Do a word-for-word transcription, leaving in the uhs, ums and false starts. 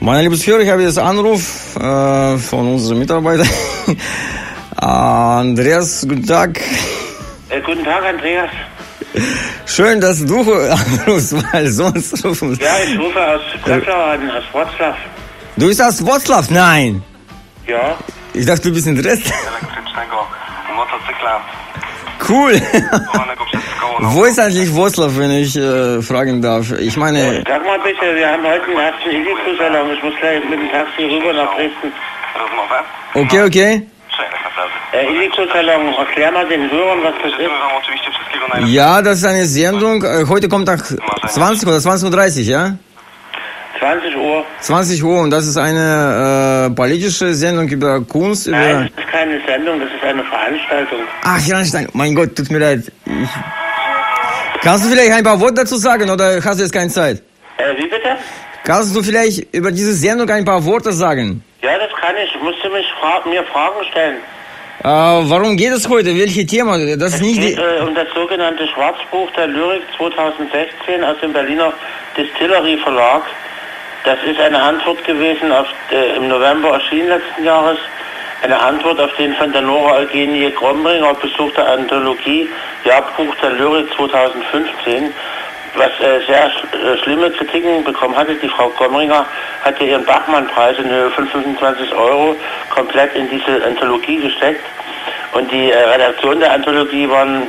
Meine lieben Hörer, ich habe jetzt Anruf äh, von unserem Mitarbeiter. Andreas, guten Tag. Äh, guten Tag, Andreas. Schön, dass du anrufst, weil sonst rufen... Ja, ich rufe aus Breslau an, aus Wroclaw. Du bist aus Wroclaw? Nein. Ja. Ich dachte, du bist in Dresden. Cool. Wo ist eigentlich Wroclaw, wenn ich äh, fragen darf? Ich meine... Äh, sag mal bitte, wir haben heute einen ersten Illico-Salon. Ich muss gleich mit dem Taxi rüber nach Dresden. Okay, okay. Äh, Illico-Salon, erklär mal den Hörern, was das ist. Ja, das ist eine Sendung. Äh, heute kommt nach zwanzig oder zwanzig Uhr dreißig, ja? zwanzig Uhr. zwanzig Uhr und das ist eine äh, politische Sendung über Kunst. Über Nein, das ist keine Sendung, das ist eine Veranstaltung. Ach, Veranstaltung. Mein Gott, tut mir leid. Ich... Kannst du vielleicht ein paar Worte dazu sagen oder hast du jetzt keine Zeit? Äh, wie bitte? Kannst du vielleicht über diese Sendung ein paar Worte sagen? Ja, das kann ich. Musst du mich fra- mir Fragen stellen. Äh, warum geht es heute? Welche Thema? Das ist Es nicht geht die... äh, um das sogenannte Schwarzbuch der Lyrik zweitausendsechzehn aus dem Berliner Distillery Verlag. Das ist eine Antwort gewesen, auf, äh, im November erschienen letzten Jahres, eine Antwort auf den von der Nora Eugenie Grombringer besuchte Anthologie Jahrbuch der Lyrik zweitausendfünfzehn, was äh, sehr sch- äh, schlimme Kritiken bekommen hatte. Die Frau Grombringer hatte ihren Bachmann-Preis in Höhe von fünfundzwanzig Euro komplett in diese Anthologie gesteckt und die äh, Redaktion der Anthologie waren